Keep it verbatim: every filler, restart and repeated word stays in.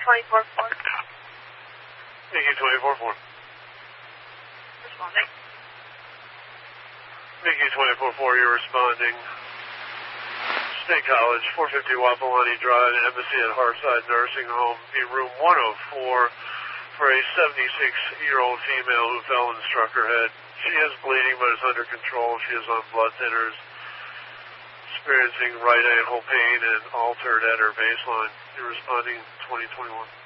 twenty-four four. Mickey twenty-four four. Responding. Mickey twenty-four four, you're responding. State College, four fifty Wapelani Drive, Embassy at Hearthside Nursing Home, in room one oh four, for a seventy-six-year-old female who fell and struck her head. She is bleeding, but is under control. She is on blood thinners, experiencing right ankle pain and altered at her baseline. You're responding twenty twenty-one.